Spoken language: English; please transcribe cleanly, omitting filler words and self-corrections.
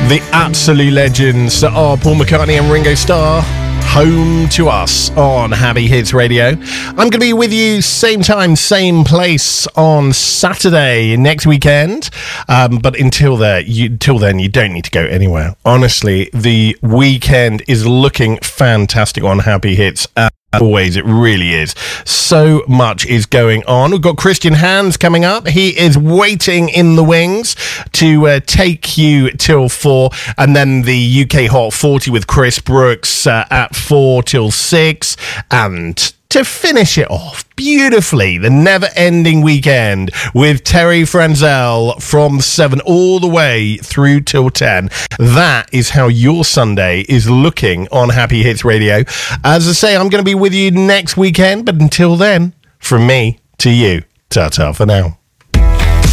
The absolute legends that are Paul McCartney and Ringo Starr, home to us on Happy Hits Radio. I'm going to be with you same time, same place on Saturday next weekend. But until then, you don't need to go anywhere. Honestly, the weekend is looking fantastic on Happy Hits. Always, it really is. So much is going on. We've got Christian Hands coming up. He is waiting in the wings to take you till 4, and then the UK Hot 40 with Chris Brooks at 4 till 6, and to finish it off beautifully, the never-ending weekend with Terry Franzel from 7 all the way through till 10. That is how your Sunday is looking on Happy Hits Radio. As I say, I'm going to be with you next weekend, but until then, from me to you, ta-ta for now.